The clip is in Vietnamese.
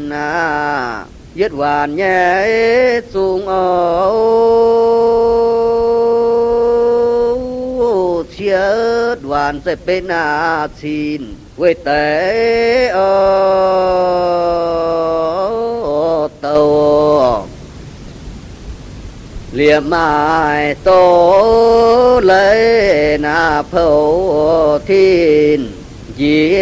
Giết hoàn nhé xuống chia đoàn sẽ bên xin quê tế tàu liệm mai tô lấy na phâu thiên dĩ